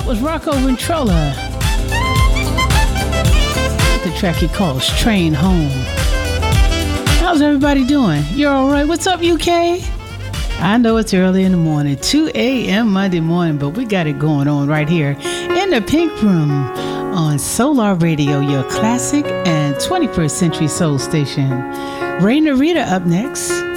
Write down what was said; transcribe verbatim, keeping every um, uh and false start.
was Rocco Ventrola. The track he calls Train Home. How's everybody doing? You're all right? What's up, U K? I know it's early in the morning, two a.m. Monday morning, but we got it going on right here in the Pink Room on Solar Radio, your classic and twenty-first century soul station. Ray Narita up next.